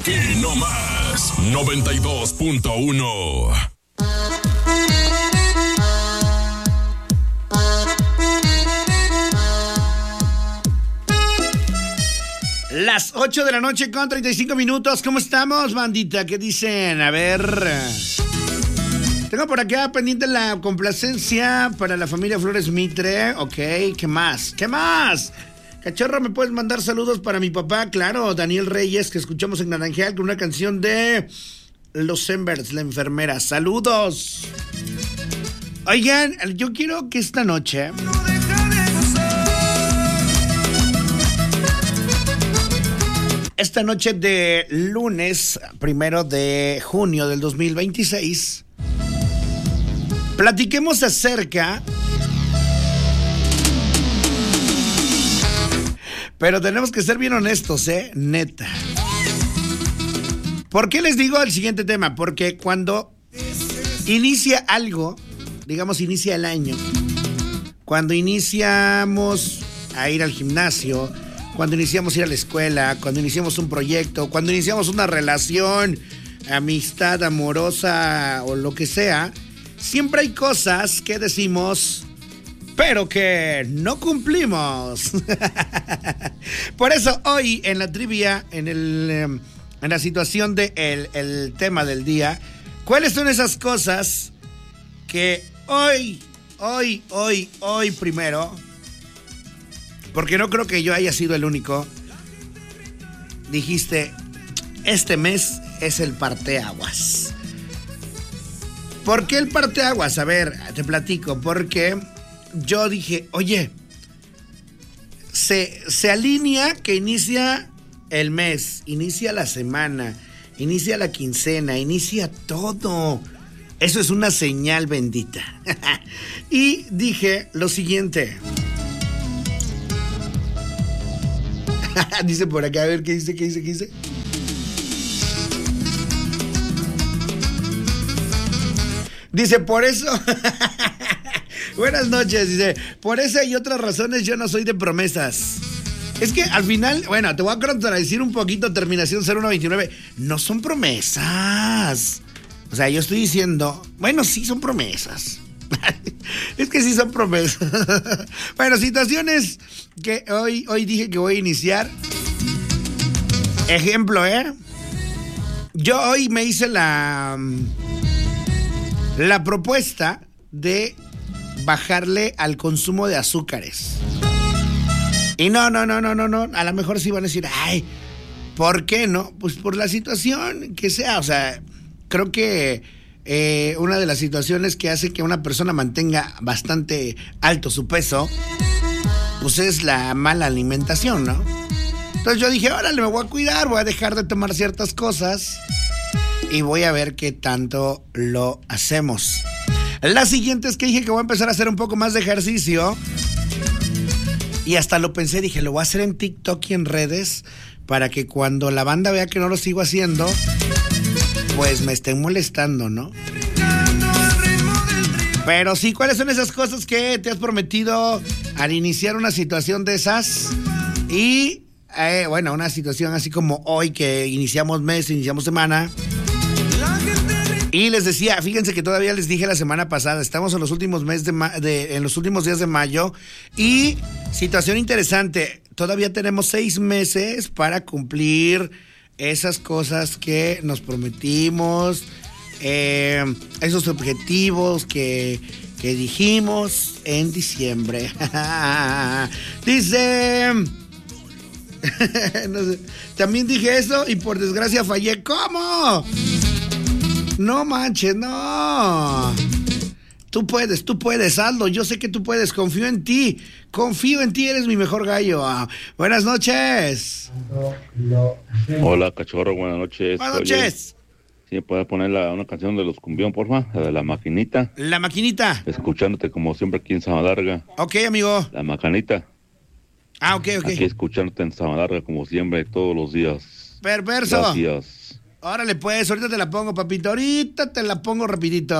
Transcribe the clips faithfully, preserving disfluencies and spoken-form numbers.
Aquí nomás, noventa y dos punto uno. Las ocho de la noche con treinta y cinco minutos. ¿Cómo estamos, bandita? ¿Qué dicen? A ver. Tengo por acá pendiente la complacencia para la familia Flores Mitre. Ok, ¿qué más? ¿Qué más? Cachorro, ¿me puedes mandar saludos para mi papá? Claro, Daniel Reyes, que escuchamos en Naranjal con una canción de Los Embers, la enfermera. ¡Saludos! Oigan, yo quiero que esta noche... Esta noche de lunes, primero de junio del dos mil veintiséis, platiquemos acerca... Pero tenemos que ser bien honestos, ¿eh? Neta. ¿Por qué les digo el siguiente tema? Porque cuando inicia algo, digamos inicia el año, cuando iniciamos a ir al gimnasio, cuando iniciamos a ir a la escuela, cuando iniciamos un proyecto, cuando iniciamos una relación, amistad amorosa o lo que sea, siempre hay cosas que decimos, pero que no cumplimos. Por eso hoy en la trivia, en el en la situación de el, el tema del día, ¿cuáles son esas cosas que hoy, hoy, hoy, hoy primero, porque no creo que yo haya sido el único, dijiste, este mes es el parteaguas? ¿Por qué el parteaguas? A ver, te platico, porque yo dije, oye, se, se alinea que inicia el mes, inicia la semana, inicia la quincena, inicia todo. Eso es una señal bendita. Y dije lo siguiente. Dice por acá, a ver, ¿qué dice, qué dice, qué dice? Dice, por eso... Buenas noches, dice, por esa y otras razones yo no soy de promesas. Es que al final, bueno, te voy a contradecir un poquito, terminación cero uno veintinueve, no son promesas. O sea, yo estoy diciendo, bueno, sí son promesas. Es que sí son promesas. Bueno, situaciones que hoy, hoy dije que voy a iniciar. Ejemplo, ¿eh? Yo hoy me hice la, la propuesta de bajarle al consumo de azúcares. Y no, no, no, no, no, no. A lo mejor sí van a decir, ay, ¿por qué no? Pues por la situación que sea. O sea, creo que eh, una de las situaciones que hace que una persona mantenga bastante alto su peso, pues es la mala alimentación, ¿no? Entonces yo dije, órale, me voy a cuidar, voy a dejar de tomar ciertas cosas y voy a ver qué tanto lo hacemos. La siguiente es que dije que voy a empezar a hacer un poco más de ejercicio. Y hasta lo pensé, dije, lo voy a hacer en TikTok y en redes para que cuando la banda vea que no lo sigo haciendo, pues me estén molestando, ¿no? Pero sí, ¿cuáles son esas cosas que te has prometido al iniciar una situación de esas? Y, eh, bueno, una situación así como hoy que iniciamos mes, iniciamos semana. Y les decía, fíjense que todavía les dije la semana pasada, estamos en los últimos meses de, ma- de en los últimos días de mayo y situación interesante, todavía tenemos seis meses para cumplir esas cosas que nos prometimos, eh, esos objetivos que, que dijimos en diciembre. Dice, no sé, también dije eso y por desgracia fallé. ¿Cómo? No manches, no. Tú puedes, tú puedes, hazlo. Yo sé que tú puedes, confío en ti. Confío en ti, eres mi mejor gallo. Ah, buenas noches. Hola, cachorro, buenas noches. Buenas noches. ¿Sí me puedes poner la, una canción de los Cumbión, porfa? La de La Maquinita. La Maquinita. Escuchándote como siempre aquí en Samalarga. Ok, amigo. La Macanita. Ah, ok, ok. Aquí escuchándote en Samalarga como siempre, todos los días. Perverso. Gracias. Órale pues, ahorita te la pongo, papito. Ahorita te la pongo rapidito.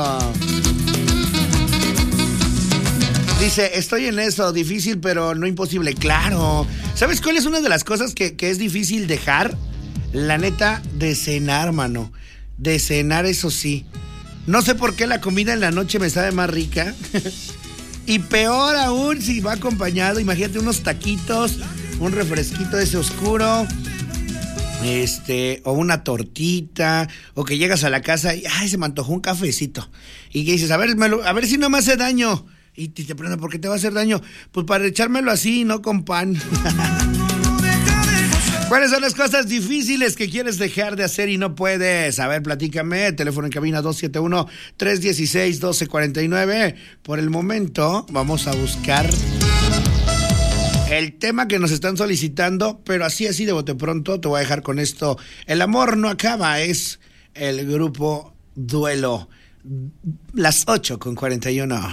Dice, estoy en eso, difícil pero no imposible. Claro. ¿Sabes cuál es una de las cosas que, que es difícil dejar? La neta, de cenar, mano. De cenar, eso sí. No sé por qué la comida en la noche me sabe más rica. Y peor aún si va acompañado. Imagínate unos taquitos, un refresquito ese oscuro. Este, o una tortita, o que llegas a la casa y ay, se me antojó un cafecito. Y que dices, a ver, me lo, a ver si no me hace daño. Y te preguntan, ¿por qué te va a hacer daño? Pues para echármelo así, no con pan. ¿Cuáles son las cosas difíciles que quieres dejar de hacer y no puedes? A ver, platícame. Teléfono en cabina dos siete uno, tres uno seis, uno dos cuatro nueve. Por el momento, vamos a buscar el tema que nos están solicitando, pero así, así de bote pronto, te voy a dejar con esto. El amor no acaba, es el grupo Duelo. Las ocho con cuarenta y uno.